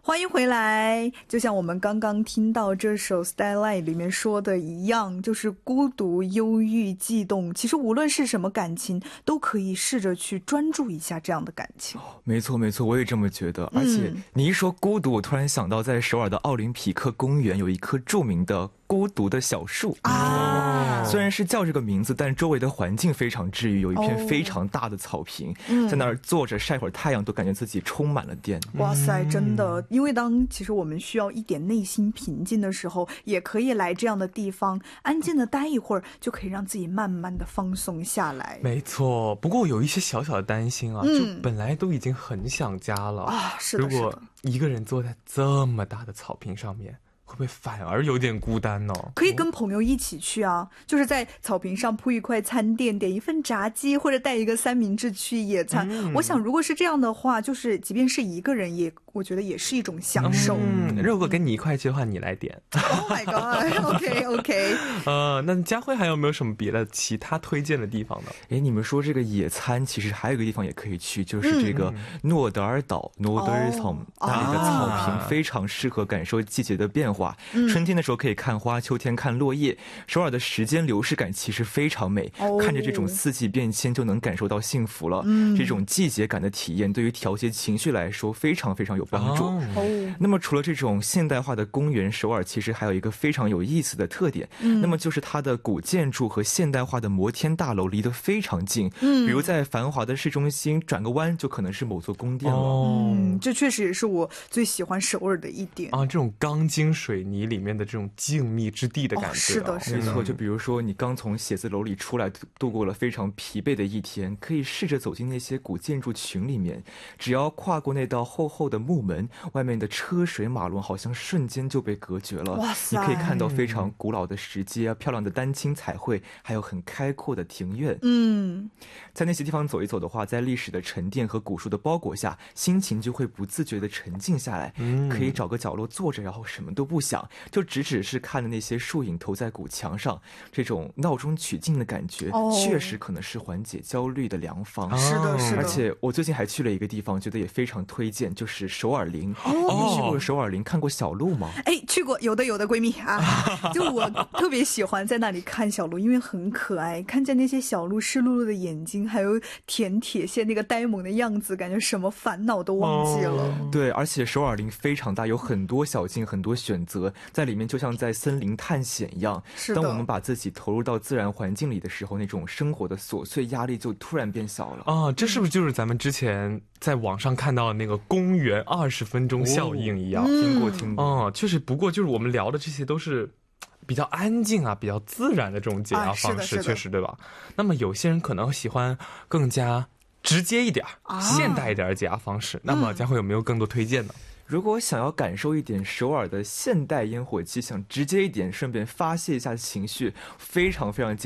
欢迎回来。就像我们刚刚听到这首《Starlight》里面说的一样，就是孤独、忧郁、悸动，其实无论是什么感情，都可以试着去专注一下这样的感情。 没错没错，我也这么觉得。而且你一说孤独，我突然想到在首尔的奥林匹克公园有一棵著名的孤独的小树啊，虽然是叫这个名字，但周围的环境非常治愈，有一片非常大的草坪，在那儿坐着晒会儿太阳，都感觉自己充满了电。 哇塞，真的，因为当其实我们需要一点内心平静的时候，也可以来这样的地方，安静的待一会儿，就可以让自己慢慢的放松下来。 没错，不过有一些小小的担心啊，就本来都已经很想家了啊，是的， 如果一个人坐在这么大的草坪上面，会不会反而有点孤单呢？ 可以跟朋友一起去啊，就是在草坪上铺一块餐垫，点一份炸鸡，或者带一个三明治去野餐。我想如果是这样的话，就是即便是一个人也，我觉得也是一种享受。 如果跟你一块去的话，你来点。 Oh my god，OK OK。 那家辉还有没有什么别的其他推荐的地方呢？ 你们说这个野餐，其实还有一个地方也可以去，就是这个诺德尔岛 Norderholm，那里的草坪非常适合感受季节的变化。春天的时候可以看花，秋天看落叶。首尔的时间流逝感其实非常美，看着这种四季变迁就能感受到幸福了。这种季节感的体验对于调节情绪来说非常非常有帮助。那么除了这种现代化的公园，首尔其实还有一个非常有意思的特点，那么就是它的古建筑和现代化的摩天大楼离得非常近。比如在繁华的市中心转个弯就可能是某座宫殿了。 这确实也是我最喜欢首尔的一点啊，这种钢筋水泥里面的这种静谧之地的感觉。 是的，是的。 没错，就比如说你刚从写字楼里出来，度过了非常疲惫的一天，可以试着走进那些古建筑群里面，只要跨过那道厚厚的木门，外面的车水马龙好像瞬间就被隔绝了。 哇塞， 你可以看到非常古老的石阶啊，漂亮的丹青彩绘，还有很开阔的庭院。在那些地方走一走的话，在历史的沉淀和古树的包裹下，心情就会不自觉地沉静下来。可以找个角落坐着，然后什么都不想，就只是看的那些树影投在古墙上，这种闹中取静的感觉，确实可能是缓解焦虑的良方。 是的，是的。 而且我最近还去了一个地方，觉得也非常推荐，就是首尔林。你去过首尔林看过小鹿吗？ 去过，有的闺蜜啊，就我特别喜欢在那里看小鹿，因为很可爱，看见那些小鹿湿漉漉的眼睛，还有舔铁线那个呆萌的样子，感觉什么烦恼都忘记了。 对，而且首尔林非常大，有很多小径，很多选择，在里面就像在森林探险一样。当我们把自己投入到自然环境里的时候，那种生活的琐碎压力就突然变小了。 这是不是就是咱们之前在网上看到的那个公园20分钟效应一样？ 听过。 确实，不过就是我们聊的这些都是比较安静啊，比较自然的这种解压方式，确实对吧？那么有些人可能喜欢更加直接一点、现代一点的解压方式。那么佳慧有没有更多推荐呢？ 如果想要感受一点首尔的现代烟火气，想直接一点，顺便发泄一下情绪，非常非常建议